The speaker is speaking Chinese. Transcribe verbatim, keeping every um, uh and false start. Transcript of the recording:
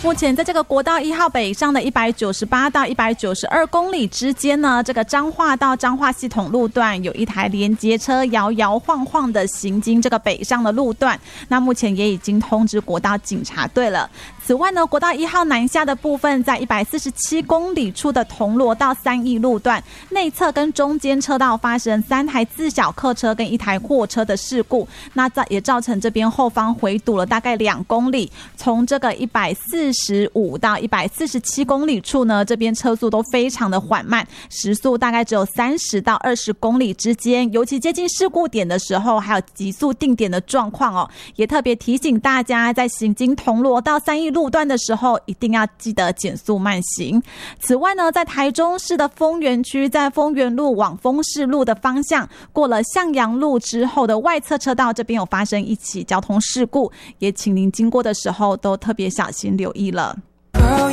目前在这个国道一号北上的一百九十八到一百九十二公里之间呢，这个彰化到彰化系统路段有一台连接车摇摇晃晃的行经这个北上的路段，那目前也已经通知国道警察队了。此外呢，国道一号南下的部分，在一百四十七公里处的铜锣到三义路段内侧跟中间车道发生三台自小客车跟一台货车的事故，那也造成这边后方回堵了大概两公里。从这个一百四十五到一百四十七公里处呢，这边车速都非常的缓慢，时速大概只有三十到二十公里之间，尤其接近事故点的时候，还有急速定点的状况哦。也特别提醒大家，在行经铜锣到三义路段的时候，一定要记得减速慢行。此外呢，在台中市的丰原区，在丰原路往丰市路的方向，过了向阳路之后的外侧车道，这边有发生一起交通事故，也请您经过的时候都特别小心留意了。Girl,